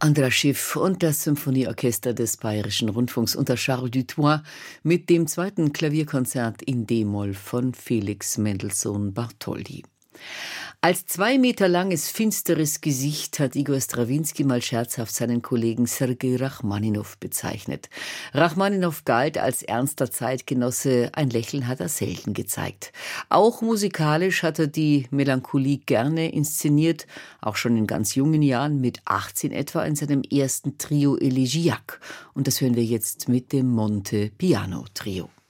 Andras Schiff und das Symphonieorchester des Bayerischen Rundfunks unter Charles Duthoit mit dem zweiten Klavierkonzert in D-Moll von Felix Mendelssohn Bartholdy. Als 2 Meter langes, finsteres Gesicht hat Igor Strawinski mal scherzhaft seinen Kollegen Sergei Rachmaninow bezeichnet. Rachmaninow galt als ernster Zeitgenosse, ein Lächeln hat er selten gezeigt. Auch musikalisch hat er die Melancholie gerne inszeniert, auch schon in ganz jungen Jahren, mit 18 etwa in seinem ersten Trio Elegiac. Und das hören wir jetzt mit dem Monte Piano Trio.